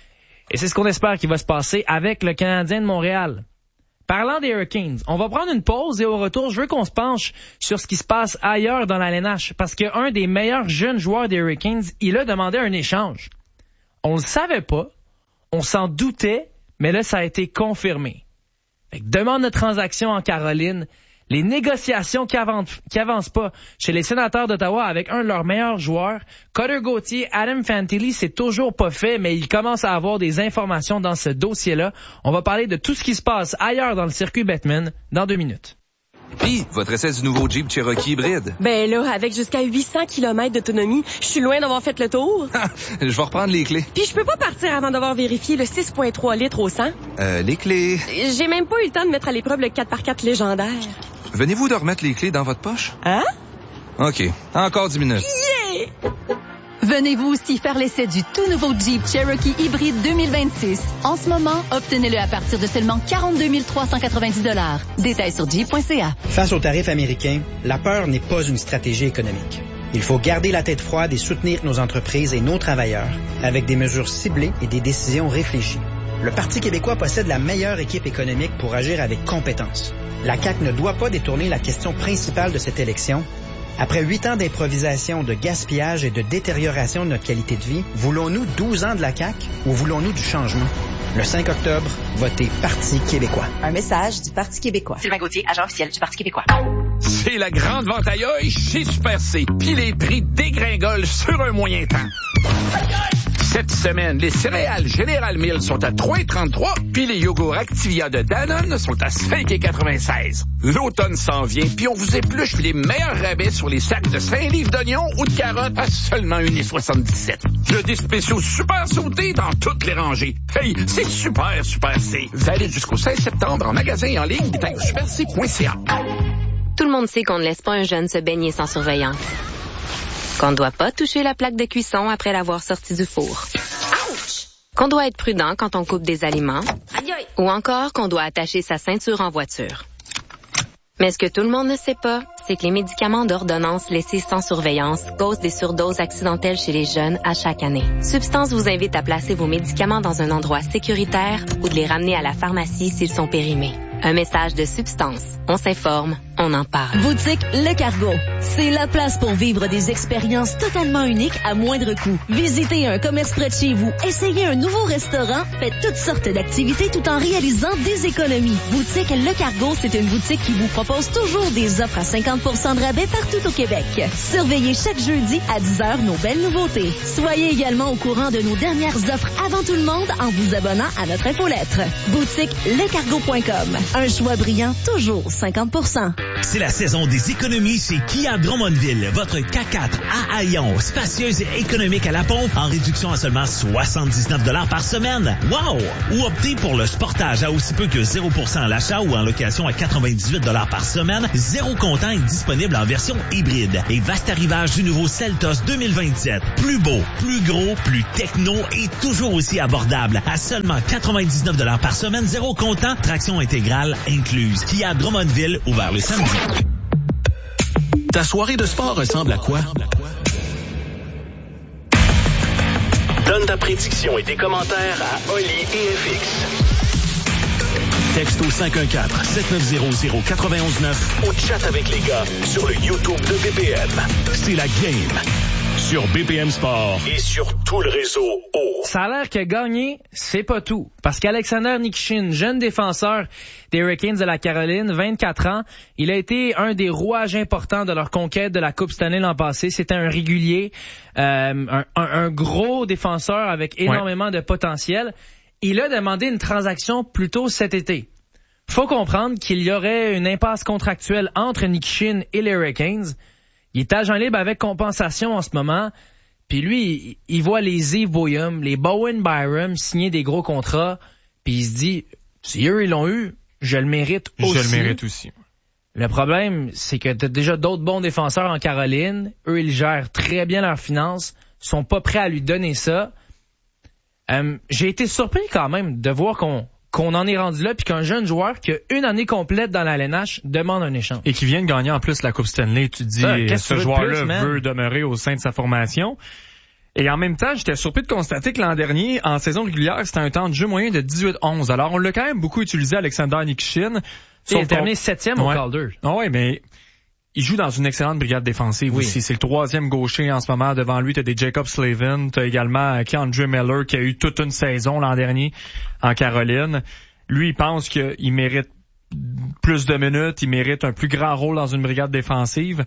Et c'est ce qu'on espère qu'il va se passer avec le Canadien de Montréal. Parlant des Hurricanes, on va prendre une pause et au retour, je veux qu'on se penche sur ce qui se passe ailleurs dans la L N H parce qu'un des meilleurs jeunes joueurs des Hurricanes, il a demandé un échange. On le savait pas, on s'en doutait, mais là, ça a été confirmé. Fait que demande de transaction en Caroline, les négociations qui avancent, qui avancent pas chez les Sénateurs d'Ottawa avec un de leurs meilleurs joueurs, Cutter Gauthier, Adam Fantilli, c'est toujours pas fait, mais il commence à avoir des informations dans ce dossier-là. On va parler de tout ce qui se passe ailleurs dans le circuit Bettman dans deux minutes. Puis, votre essai du nouveau Jeep Cherokee hybride? Ben là, avec jusqu'à huit cents kilomètres d'autonomie, je suis loin d'avoir fait le tour. Je vais reprendre les clés. Puis je peux pas partir avant d'avoir vérifié le six virgule trois litres au cent. Euh, les clés... J'ai même pas eu le temps de mettre à l'épreuve le quatre par quatre légendaire. Venez-vous de remettre les clés dans votre poche? Hein? OK. Encore dix minutes. Yeah! Venez-vous aussi faire l'essai du tout nouveau Jeep Cherokee hybride deux mille vingt-six. En ce moment, obtenez-le à partir de seulement quarante-deux mille trois cent quatre-vingt-dix dollars. Détails sur jeep point c a. Face aux tarifs américains, la peur n'est pas une stratégie économique. Il faut garder la tête froide et soutenir nos entreprises et nos travailleurs avec des mesures ciblées et des décisions réfléchies. Le Parti québécois possède la meilleure équipe économique pour agir avec compétence. La C A Q ne doit pas détourner la question principale de cette élection. Après huit ans d'improvisation, de gaspillage et de détérioration de notre qualité de vie, voulons-nous douze ans de la C A Q ou voulons-nous du changement? Le cinq octobre, votez Parti québécois. Un message du Parti québécois. Sylvain Gauthier, agent officiel du Parti québécois. C'est la grande vente ailleurs chez Super C. Puis les prix dégringolent sur un moyen temps. Cette semaine, les céréales Général Mills sont à trois virgule trente-trois, puis les yogourts Activia de Danone sont à cinq virgule quatre-vingt-seize. L'automne s'en vient, puis on vous épluche les meilleurs rabais sur les sacs de cinq livres d'oignons ou de carottes à seulement un virgule soixante-dix-sept. Il y a des spéciaux super sautés dans toutes les rangées. Hey, c'est super, super C. Valide jusqu'au seize septembre en magasin et en ligne, détail super c point c a. Tout le monde sait qu'on ne laisse pas un jeune se baigner sans surveillance. Qu'on ne doit pas toucher la plaque de cuisson après l'avoir sortie du four. Ouch! Qu'on doit être prudent quand on coupe des aliments. Aïe aïe! Ou encore qu'on doit attacher sa ceinture en voiture. Mais ce que tout le monde ne sait pas, c'est que les médicaments d'ordonnance laissés sans surveillance causent des surdoses accidentelles chez les jeunes à chaque année. Substance vous invite à placer vos médicaments dans un endroit sécuritaire ou de les ramener à la pharmacie s'ils sont périmés. Un message de Substance. On s'informe, on en parle. Boutique Le Cargo. C'est la place pour vivre des expériences totalement uniques à moindre coût. Visitez un commerce près de chez vous, essayez un nouveau restaurant, faites toutes sortes d'activités tout en réalisant des économies. Boutique Le Cargo, c'est une boutique qui vous propose toujours des offres à cinquante pour cent de rabais partout au Québec. Surveillez chaque jeudi à dix heures nos belles nouveautés. Soyez également au courant de nos dernières offres avant tout le monde en vous abonnant à notre infolettre. Boutique le cargo point com. Un choix brillant, toujours cinquante pour cent. C'est la saison des économies chez Kia Drummondville. Votre K quatre à Haillon, spacieuse et économique à la pompe, en réduction à seulement soixante-dix-neuf dollars par semaine. Wow! Ou optez pour le Sportage à aussi peu que zéro pour cent à l'achat ou en location à quatre-vingt-dix-huit dollars par semaine. Zéro comptant est disponible en version hybride. Et vaste arrivage du nouveau Seltos deux mille vingt-sept. Plus beau, plus gros, plus techno et toujours aussi abordable. À seulement quatre-vingt-dix-neuf dollars par semaine, zéro comptant, traction intégrale incluse. Kia Drummondville, ouvert le samedi. Ta soirée de sport ressemble à quoi? Donne ta prédiction et tes commentaires à Oli et F X. Texte au cinq un quatre, sept neuf zéro, zéro neuf un neuf ou chat avec les gars sur le YouTube de B P M. C'est la game sur B P M Sport et sur tout le réseau O. Ça a l'air que gagner, c'est pas tout. Parce qu'Alexander Nikishin, jeune défenseur des Hurricanes de la Caroline, vingt-quatre ans, il a été un des rouages importants de leur conquête de la Coupe Stanley l'an passé. C'était un régulier, euh, un, un, un gros défenseur avec énormément ouais. de potentiel. Il a demandé une transaction plus tôt cet été. Faut comprendre qu'il y aurait une impasse contractuelle entre Nikishin et les Hurricanes. Il est agent libre avec compensation en ce moment. Puis lui, il voit les Yves Boyum, les Bowen Byram signer des gros contrats. Puis il se dit, si eux ils l'ont eu, je le mérite aussi. Je le mérite aussi. Le problème, c'est que t'as déjà d'autres bons défenseurs en Caroline. Eux, ils gèrent très bien leurs finances. Sont pas prêts à lui donner ça. Euh, j'ai été surpris quand même de voir qu'on qu'on en est rendu là, puis qu'un jeune joueur qui a une année complète dans la L N H demande un échange. Et qui vient de gagner en plus la Coupe Stanley. Tu te dis, ça, ce joueur-là plus, veut demeurer au sein de sa formation. Et en même temps, j'étais surpris de constater que l'an dernier, en saison régulière, c'était un temps de jeu moyen de dix-huit onze. Alors, on l'a quand même beaucoup utilisé, Alexander Nikishin. Il a terminé septième au Calder. Ah ouais, mais il joue dans une excellente brigade défensive oui. aussi. C'est le troisième gaucher en ce moment. Devant lui, tu as des Jacob Slavin. Tu as également Keandre Miller qui a eu toute une saison l'an dernier en Caroline. Lui, il pense qu'il mérite plus de minutes. Il mérite un plus grand rôle dans une brigade défensive.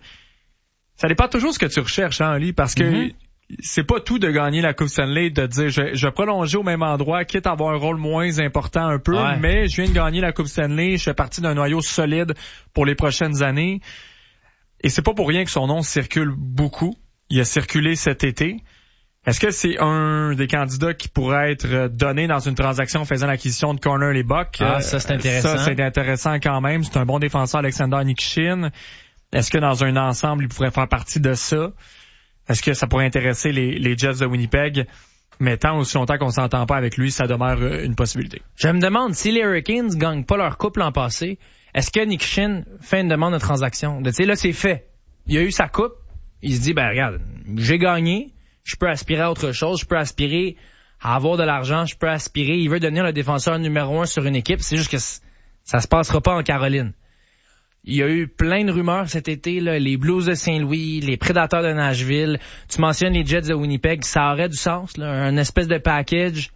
Ça dépend toujours ce que tu recherches, hein, Oli, parce que mm-hmm. c'est pas tout de gagner la Coupe Stanley, de dire je, je vais prolonger au même endroit, quitte à avoir un rôle moins important un peu, ouais. mais je viens de gagner la Coupe Stanley, je fais partie d'un noyau solide pour les prochaines années. Et c'est pas pour rien que son nom circule beaucoup. Il a circulé cet été. Est-ce que c'est un des candidats qui pourrait être donné dans une transaction faisant l'acquisition de Connor Hellebuyck? Ah, ça, c'est intéressant. Ça, c'est intéressant quand même. C'est un bon défenseur, Alexander Nikishin. Est-ce que dans un ensemble, il pourrait faire partie de ça? Est-ce que ça pourrait intéresser les, les Jets de Winnipeg? Mais tant aussi longtemps qu'on s'entend pas avec lui, ça demeure une possibilité. Je me demande, si les Hurricanes gagnent pas leur coupe l'an passé, est-ce que Nikishin fait une demande de transaction? Tu sais, là, c'est fait. Il a eu sa coupe. Il se dit, ben regarde, j'ai gagné. Je peux aspirer à autre chose. Je peux aspirer à avoir de l'argent. Je peux aspirer. Il veut devenir le défenseur numéro un sur une équipe. C'est juste que ça se passera pas en Caroline. Il y a eu plein de rumeurs cet été, là, les Blues de Saint-Louis, les Prédateurs de Nashville. Tu mentionnes les Jets de Winnipeg. Ça aurait du sens, là, un espèce de package.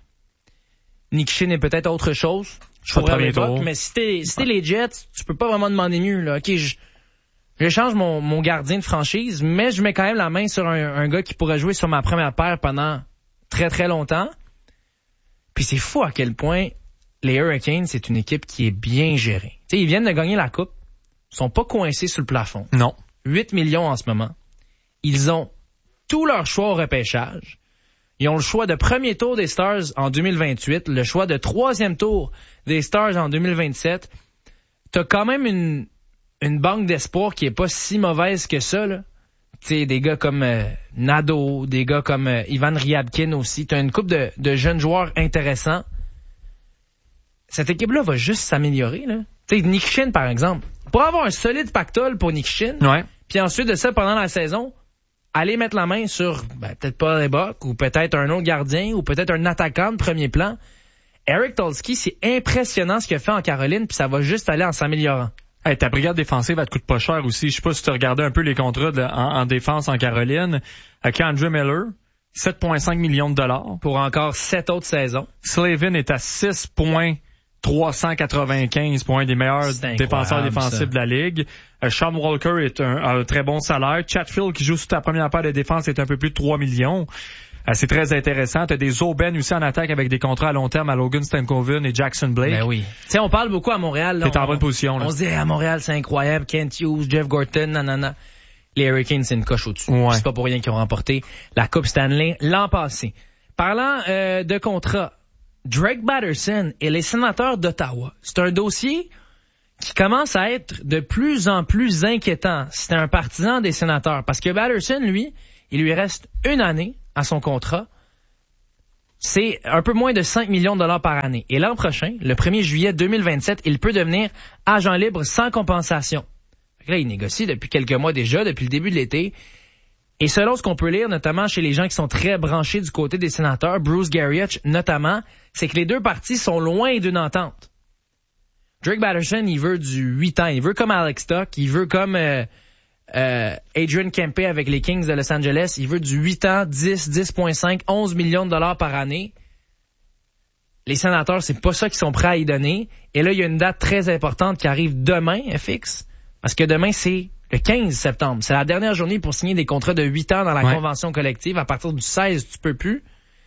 Nikishin est peut-être autre chose. Je pourrais l'époque, mais si t'es, si t'es les Jets, tu peux pas vraiment demander mieux, là. OK, je, j'échange mon, mon gardien de franchise, mais je mets quand même la main sur un, un gars qui pourrait jouer sur ma première paire pendant très très longtemps. Puis c'est fou à quel point les Hurricanes, c'est une équipe qui est bien gérée. Tu sais, ils viennent de gagner la coupe. Ils sont pas coincés sur le plafond. Non. huit millions en ce moment. Ils ont tous leurs choix au repêchage. Ils ont le choix de premier tour des Stars en deux mille vingt-huit, le choix de troisième tour des Stars en deux mille vingt-sept. T'as quand même une, une banque d'espoir qui est pas si mauvaise que ça, là. Tu sais, des gars comme euh, Nadeau, des gars comme euh, Ivan Ryabkin aussi. T'as une couple de, de jeunes joueurs intéressants. Cette équipe-là va juste s'améliorer, là. Tu sais, Nikishin, par exemple. Pour avoir un solide pactole pour Nikishin, ouais. Puis ensuite de ça, pendant la saison, aller mettre la main sur, ben, peut-être pas Hellebuyck, ou peut-être un autre gardien, ou peut-être un attaquant de premier plan. Eric Tulsky, c'est impressionnant ce qu'il a fait en Caroline, puis ça va juste aller en s'améliorant. Hey, ta brigade défensive, elle te coûte pas cher aussi. Je sais pas si tu as regardé un peu les contrats de, en, en défense en Caroline. Keandre Miller, sept virgule cinq millions de dollars. Pour encore sept autres saisons. Slavin est à six virgule trois cent quatre-vingt-quinze pour un des meilleurs défenseurs défensifs ça. de la Ligue. Euh, Sean Walker est un, un très bon salaire. Chatfield, qui joue sur ta première paire de défense, est un peu plus de trois millions. Euh, c'est très intéressant. T'as des aubaines aussi en attaque avec des contrats à long terme à Logan Stankoven et Jackson Blake. Ben oui. Tu sais, on parle beaucoup à Montréal. Là, T'es en on, bonne position. Là. On se dit, à Montréal, c'est incroyable. Kent Hughes, Jeff Gorton, nanana. Les Hurricanes, c'est une coche au-dessus. Ouais. C'est pas pour rien qu'ils ont remporté la Coupe Stanley l'an passé. Parlant euh, de contrat, Drake Batterson et les Sénateurs d'Ottawa. C'est un dossier qui commence à être de plus en plus inquiétant. C'est un partisan des Sénateurs. Parce que Batterson, lui, il lui reste une année à son contrat. C'est un peu moins de cinq millions de dollars par année. Et l'an prochain, le premier juillet deux mille vingt-sept, il peut devenir agent libre sans compensation. Là, il négocie depuis quelques mois déjà, depuis le début de l'été. Et selon ce qu'on peut lire, notamment chez les gens qui sont très branchés du côté des Sénateurs, Bruce Garrioch notamment, c'est que les deux parties sont loin d'une entente. Drake Batterson, il veut du huit ans. Il veut comme Alex Tuch, il veut comme euh, euh, Adrian Kempe avec les Kings de Los Angeles. Il veut du huit ans, dix, dix virgule cinq, onze millions de dollars par année. Les Sénateurs, c'est pas ça qu'ils sont prêts à y donner. Et là, il y a une date très importante qui arrive demain, fixe. Parce que demain, c'est le quinze septembre. C'est la dernière journée pour signer des contrats de huit ans dans la ouais. convention collective. À partir du seize, tu peux plus.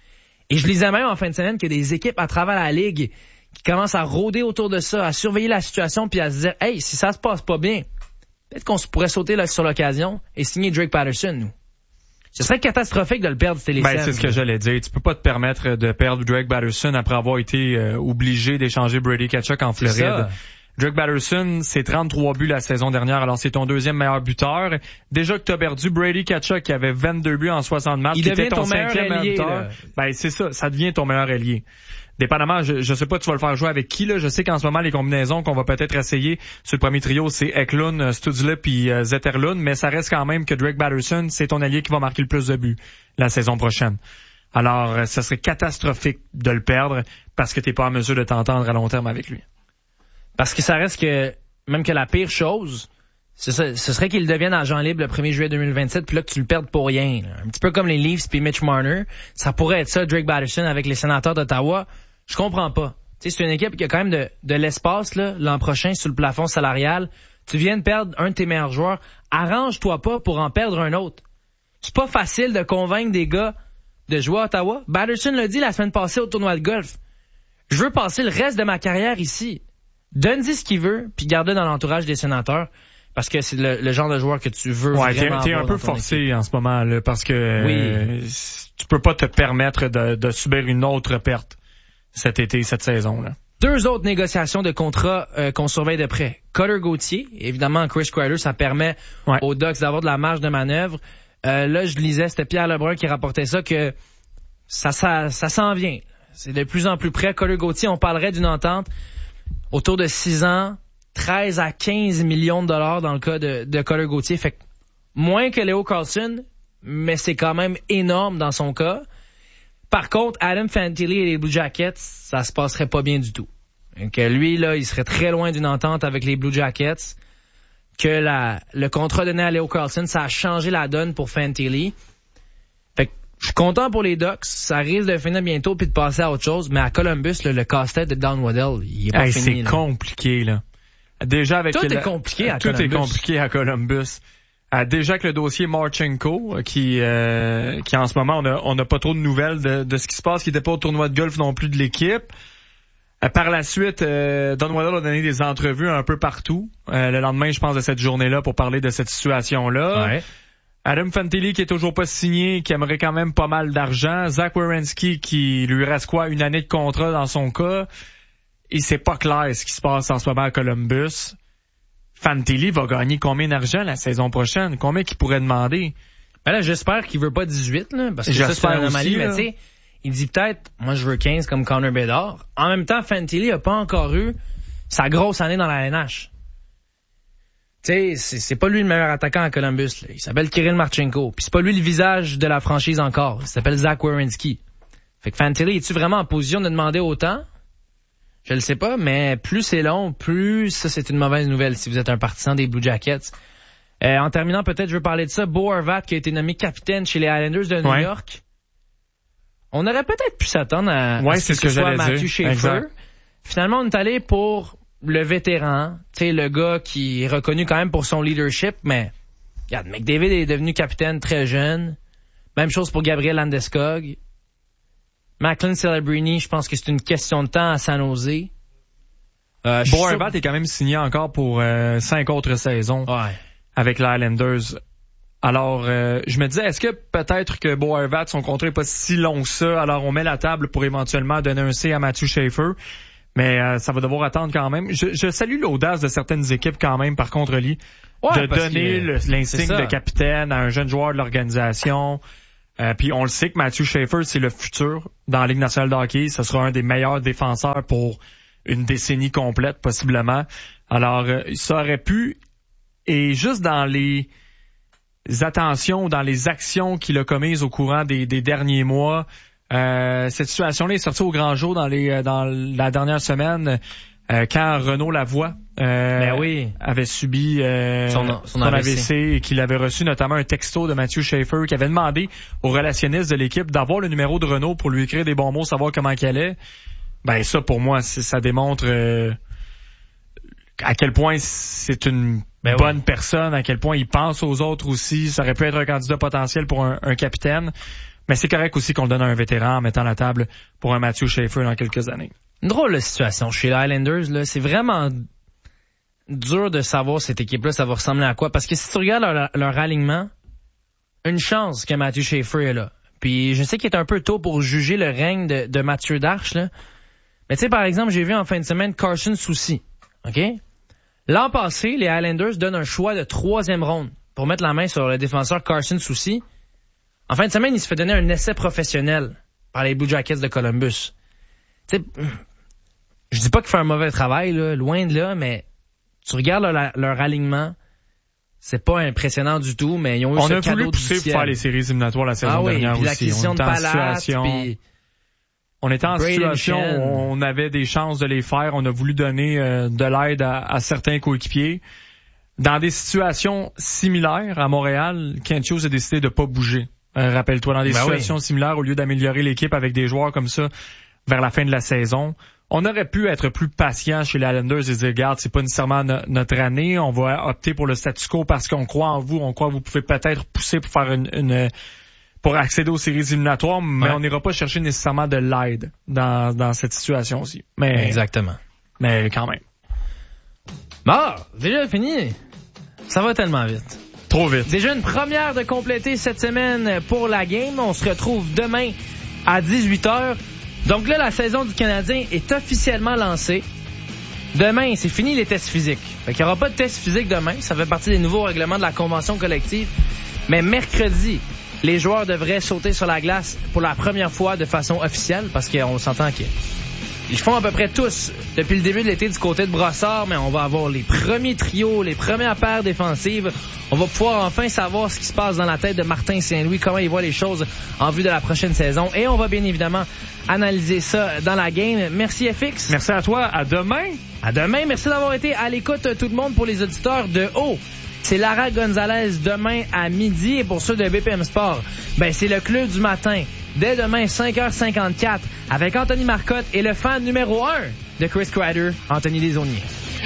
Et je lisais même en fin de semaine qu'il y a des équipes à travers la Ligue qui commencent à rôder autour de ça, à surveiller la situation puis à se dire « Hey, si ça se passe pas bien, peut-être qu'on pourrait sauter là, sur l'occasion et signer Drake Batterson, nous. » Ce serait catastrophique de le perdre, c'était les Ben, c'est ce que j'allais dire. Tu peux pas te permettre de perdre Drake Batterson après avoir été euh, obligé d'échanger Brady Tkachuk en Floride. Drake Batterson, c'est trente-trois buts la saison dernière, alors c'est ton deuxième meilleur buteur. Déjà que tu as perdu Brady Tkachuk qui avait vingt-deux buts en soixante matchs, il qui était ton, ton cinquième meilleur buteur. Là. Ben c'est ça, ça devient ton meilleur ailier. Dépendamment, je, je sais pas tu vas le faire jouer avec qui là. Je sais qu'en ce moment les combinaisons qu'on va peut-être essayer sur le premier trio, c'est Eklund, Stützle puis euh, Zetterlund, mais ça reste quand même que Drake Batterson, c'est ton allié qui va marquer le plus de buts la saison prochaine. Alors, euh, ça serait catastrophique de le perdre parce que t'es pas en mesure de t'entendre à long terme avec lui. Parce que ça reste que, même que la pire chose, ce serait, ce serait qu'il devienne agent libre le premier juillet deux mille vingt-sept, puis là que tu le perdes pour rien. Là. Un petit peu comme les Leafs puis Mitch Marner. Ça pourrait être ça, Drake Batterson avec les Sénateurs d'Ottawa. Je comprends pas. Tu sais, c'est une équipe qui a quand même de, de l'espace là l'an prochain sur le plafond salarial. Tu viens de perdre un de tes meilleurs joueurs. Arrange-toi pas pour en perdre un autre. C'est pas facile de convaincre des gars de jouer à Ottawa. Batterson l'a dit la semaine passée au tournoi de golf. Je veux passer le reste de ma carrière ici. Donne-y ce qu'il veut, puis garde-le dans l'entourage des Sénateurs, parce que c'est le, le genre de joueur que tu veux ouais, vraiment t'es, t'es un peu forcé équipe. En ce moment, là, parce que oui. euh, tu peux pas te permettre de, de subir une autre perte cet été, cette saison-là. Deux autres négociations de contrats euh, qu'on surveille de près. Cutter Gauthier, évidemment, Chris Kreider, ça permet ouais. aux Ducks d'avoir de la marge de manœuvre. Euh, là, je lisais, c'était Pierre Lebrun qui rapportait ça, que ça, ça, ça s'en vient. C'est de plus en plus près. Cutter Gauthier, on parlerait d'une entente autour de six ans, treize à quinze millions de dollars dans le cas de, de Cutter Gauthier. Fait que moins que Leo Carlson, mais c'est quand même énorme dans son cas. Par contre, Adam Fantilli et les Blue Jackets, ça se passerait pas bien du tout. Donc, lui, là, il serait très loin d'une entente avec les Blue Jackets. Que la, le contrat donné à Leo Carlson, ça a changé la donne pour Fantilli. Fait que je suis content pour les Ducks. Ça risque de finir bientôt puis de passer à autre chose. Mais à Columbus, là, le casse-tête de Don Waddell, il est pas hey, fini. C'est là. compliqué, là. Déjà avec tout la... est compliqué à tout Columbus. Tout est compliqué à Columbus. Euh, déjà que le dossier Marchenko, qui euh, qui en ce moment, on a, on a pas trop de nouvelles de, de ce qui se passe, qui était pas au tournoi de golf non plus de l'équipe. Euh, par la suite, euh, Don Waddell a donné des entrevues un peu partout. Euh, le lendemain, je pense, de cette journée-là pour parler de cette situation-là. Ouais. Adam Fantilli qui est toujours pas signé, qui aimerait quand même pas mal d'argent. Zach Werenski qui lui reste quoi, une année de contrat dans son cas. Et c'est pas clair ce qui se passe en ce moment à Columbus. Fantilli va gagner combien d'argent la saison prochaine? Combien qu'il pourrait demander? Ben là, j'espère qu'il veut pas dix-huit, là, parce que j'espère ça, c'est une aussi, anomalie, mais tu sais, il dit peut-être, moi, je veux quinze comme Connor Bedard. En même temps, Fantilli a pas encore eu sa grosse année dans la N H. Tu sais, c'est, c'est pas lui le meilleur attaquant à Columbus, là. Il s'appelle Kirill Marchenko. Puis c'est pas lui le visage de la franchise encore. Il s'appelle Zach Werenski. Fait que Fantilli, es-tu vraiment en position de demander autant? Je le sais pas, mais plus c'est long, plus ça, c'est une mauvaise nouvelle si vous êtes un partisan des Blue Jackets. Euh, en terminant, peut-être, je veux parler de ça. Bo Horvat, qui a été nommé capitaine chez les Islanders de New ouais. York. On aurait peut-être pu s'attendre à, ouais, à ce c'est que ce que ce soit j'allais Matthew dire. Schaefer. Exact. Finalement, on est allé pour le vétéran, tu sais, le gars qui est reconnu quand même pour son leadership, mais regarde, McDavid est devenu capitaine très jeune. Même chose pour Gabriel Landeskog. Macklin Celebrini, je pense que c'est une question de temps à San Jose. Euh, Bo Horvat est quand même signé encore pour euh, cinq autres saisons ouais. avec les Islanders. Alors, euh, je me disais, est-ce que peut-être que Bo Horvat, son contrat n'est pas si long que ça, alors on met la table pour éventuellement donner un C à Matthew Schaefer, mais euh, ça va devoir attendre quand même. Je, je salue l'audace de certaines équipes quand même, par contre, Lee, ouais, de donner que, le, l'insigne de capitaine à un jeune joueur de l'organisation. Euh, puis on le sait que Matthew Schaefer, c'est le futur dans la Ligue nationale de hockey. Ce sera un des meilleurs défenseurs pour une décennie complète, possiblement. Alors, euh, ça aurait pu, et juste dans les attentions, dans les actions qu'il a commises au courant des, des derniers mois, euh, cette situation-là est sortie au grand jour dans les dans la dernière semaine, euh, quand Renaud Lavoie euh, ben oui. avait subi euh, son, son, son A V C. A V C et qu'il avait reçu notamment un texto de Matthew Schaefer qui avait demandé au relationniste de l'équipe d'avoir le numéro de Renaud pour lui écrire des bons mots, savoir comment qu'il allait. Ben ça, pour moi, c'est, ça démontre euh, à quel point c'est une ben bonne oui. personne, à quel point il pense aux autres aussi. Ça aurait pu être un candidat potentiel pour un, un capitaine. Mais c'est correct aussi qu'on le donne à un vétéran en mettant la table pour un Matthew Schaefer dans quelques années. Une drôle de situation chez les Islanders, là. C'est vraiment dur de savoir cette équipe-là, ça va ressembler à quoi. Parce que si tu regardes leur, leur alignement, une chance que Matthew Schaefer est là. Puis je sais qu'il est un peu tôt pour juger le règne de, de Mathieu Darche, là. Mais tu sais, par exemple, j'ai vu en fin de semaine Carson Soucy. OK? L'an passé, les Islanders donnent un choix de troisième ronde pour mettre la main sur le défenseur Carson Soucy. En fin de semaine, il se fait donner un essai professionnel par les Blue Jackets de Columbus. Tu sais, je dis pas qu'il fait un mauvais travail, là, loin de là, mais tu regardes leur, leur alignement, c'est pas impressionnant du tout, mais ils ont eu on ce a cadeau voulu pousser pour faire les séries éliminatoires la saison ah oui, dernière puis aussi. L'acquisition de Palate, puis On était en Braden situation Shen. où on avait des chances de les faire. On a voulu donner euh, de l'aide à, à certains coéquipiers. Dans des situations similaires à Montréal, Kent Hughes a décidé de pas bouger. Euh, rappelle-toi, dans des ben situations oui. similaires, au lieu d'améliorer l'équipe avec des joueurs comme ça vers la fin de la saison, on aurait pu être plus patient chez les Islanders et dire, regarde, c'est pas nécessairement no- notre année, on va opter pour le statu quo parce qu'on croit en vous, on croit que vous pouvez peut-être pousser pour faire une... une pour accéder aux séries éliminatoires, mais ouais. on n'ira pas chercher nécessairement de l'aide dans, dans cette situation-ci. Mais, Exactement. Mais quand même. Bon, déjà fini. Ça va tellement vite. Trop vite. Déjà une première de compléter cette semaine pour la game. On se retrouve demain à dix-huit heures. Donc là, la saison du Canadien est officiellement lancée. Demain, c'est fini les tests physiques. Fait qu'il n'y aura pas de tests physiques demain. Ça fait partie des nouveaux règlements de la convention collective. Mais mercredi, les joueurs devraient sauter sur la glace pour la première fois de façon officielle parce qu'on s'entend qu'ils ils font à peu près tous depuis le début de l'été du côté de Brossard, mais on va avoir les premiers trios, les premières paires défensives. On va pouvoir enfin savoir ce qui se passe dans la tête de Martin Saint-Louis, comment il voit les choses en vue de la prochaine saison. Et on va bien évidemment analyser ça dans la game. Merci F X. Merci à toi. À demain. À demain. Merci d'avoir été à l'écoute tout le monde. Pour les auditeurs de haut, c'est Lara Gonzalez demain à midi. Et pour ceux de B P M Sport, ben c'est le club du matin. Dès demain, cinq heures cinquante-quatre, avec Anthony Marcotte et le fan numéro un de Chris Kreider, Anthony Desaulniers.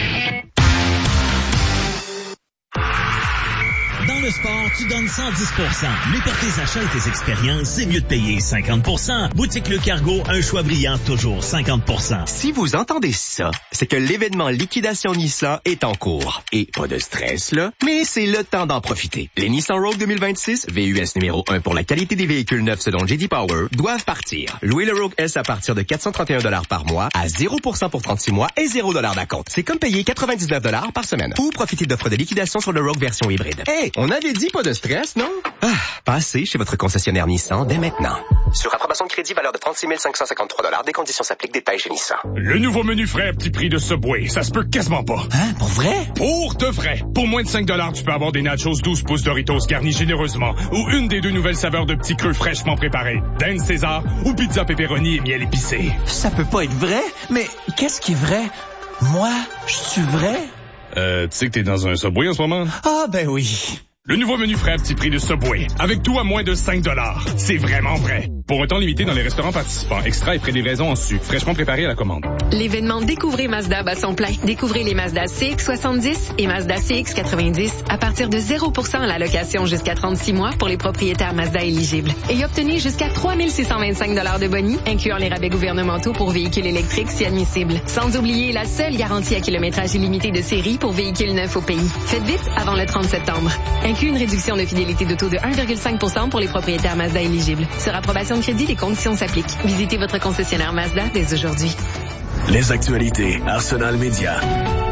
Dans le sport, tu donnes cent dix pour cent. Mais pour tes achats et tes expériences, c'est mieux de payer cinquante pour cent. Boutique Le Cargo, un choix brillant, toujours cinquante pour cent. Si vous entendez ça, c'est que l'événement Liquidation Nissan est en cours. Et pas de stress, là, mais c'est le temps d'en profiter. Les Nissan Rogue deux mille vingt-six, V U S numéro un pour la qualité des véhicules neufs selon J D Power, doivent partir. Louez le Rogue S à partir de quatre cent trente et un dollars par mois, à zéro pour cent pour trente-six mois et zéro dollars d'acompte. C'est comme payer quatre-vingt-dix-neuf dollars par semaine. Ou profiter d'offres de liquidation sur le Rogue version hybride. Hey, on avait dit pas de stress, non? Ah, passez chez votre concessionnaire Nissan dès maintenant. Sur approbation de crédit, valeur de trente-six mille cinq cent cinquante-trois dollars. Des conditions s'appliquent. Détails chez Nissan. Le nouveau menu frais à petit prix de Subway, ça se peut quasiment pas. Hein? Pour vrai? Pour de vrai. Pour moins de cinq dollars, tu peux avoir des nachos douze pouces Doritos garnis généreusement ou une des deux nouvelles saveurs de petits creux fraîchement préparés. Dan César ou pizza pepperoni et miel épicé. Ça peut pas être vrai, mais qu'est-ce qui est vrai? Moi, je suis vrai? Euh, tu sais que t'es dans un Subway en ce moment? Ah, ben oui. Le nouveau menu frais à petit prix de Subway. Avec tout à moins de cinq dollars. C'est vraiment vrai. Pour un temps limité dans les restaurants participants. Extra et pré-livraison en su. Fraîchement préparé à la commande. L'événement Découvrez Mazda bat son plein. Découvrez les Mazda C X soixante-dix et Mazda C X quatre-vingt-dix à partir de zéro pour cent à la location jusqu'à trente-six mois pour les propriétaires Mazda éligibles. Et obtenez jusqu'à trois mille six cent vingt-cinq dollars de boni, incluant les rabais gouvernementaux pour véhicules électriques si admissibles. Sans oublier la seule garantie à kilométrage illimité de série pour véhicules neufs au pays. Faites vite avant le trente septembre. Inclut une réduction de fidélité d'auto de un virgule cinq pour cent pour les propriétaires Mazda éligibles. Sur approbation de crédit, les conditions s'appliquent. Visitez votre concessionnaire Mazda dès aujourd'hui. Les actualités Arsenal Média.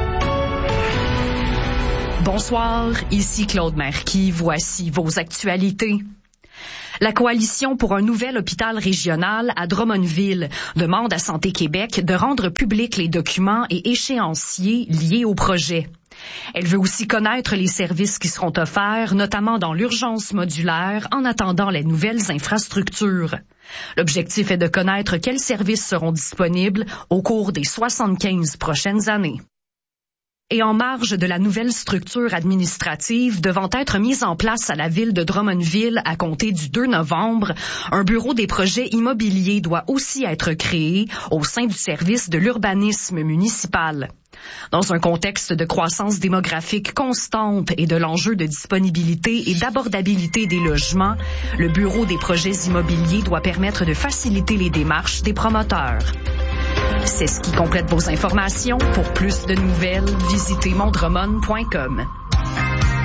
Bonsoir, ici Claude Marquis. Voici vos actualités. La Coalition pour un nouvel hôpital régional à Drummondville demande à Santé Québec de rendre publics les documents et échéanciers liés au projet. Elle veut aussi connaître les services qui seront offerts, notamment dans l'urgence modulaire, en attendant les nouvelles infrastructures. L'objectif est de connaître quels services seront disponibles au cours des soixante-quinze prochaines années. Et en marge de la nouvelle structure administrative devant être mise en place à la ville de Drummondville à compter du deux novembre, un bureau des projets immobiliers doit aussi être créé au sein du service de l'urbanisme municipal. Dans un contexte de croissance démographique constante et de l'enjeu de disponibilité et d'abordabilité des logements, le bureau des projets immobiliers doit permettre de faciliter les démarches des promoteurs. C'est ce qui complète vos informations. Pour plus de nouvelles, visitez mondremon point com.